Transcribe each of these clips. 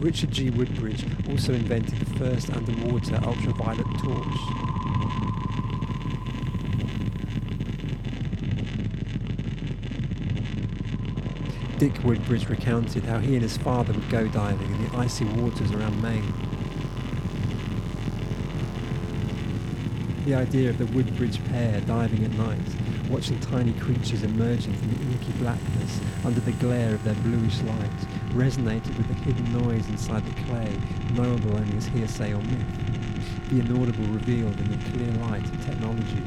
Richard G. Woodbridge also invented the first underwater ultraviolet torch. Dick Woodbridge recounted how he and his father would go diving in the icy waters around Maine. The idea of the Woodbridge pair diving at night, watching tiny creatures emerging from the inky blackness under the glare of their bluish light, resonated with the hidden noise inside the clay, knowable only as hearsay or myth, the inaudible revealed in the clear light of technology.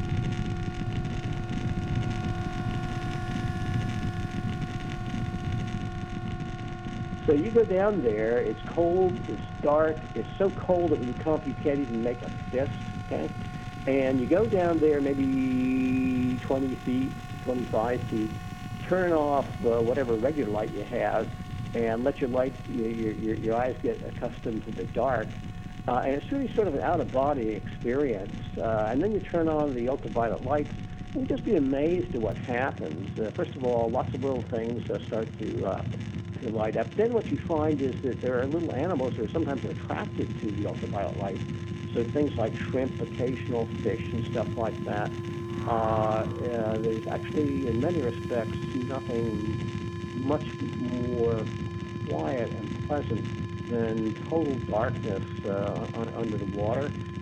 So you go down there, it's cold, it's dark, it's so cold that when you come up you can't even make a fist, okay? And you go down there maybe 20 feet, 25 feet, turn off whatever regular light you have, and let your light, your eyes get accustomed to the dark. And it's really sort of an out-of-body experience. And then you turn on the ultraviolet lights, and you just be amazed at what happens. First of all, lots of little things start to light up. Then what you find is that there are little animals that are sometimes attracted to the ultraviolet light. So things like shrimp, occasional fish, and stuff like that. There's actually, in many respects, nothing much more quiet and pleasant than total darkness under the water.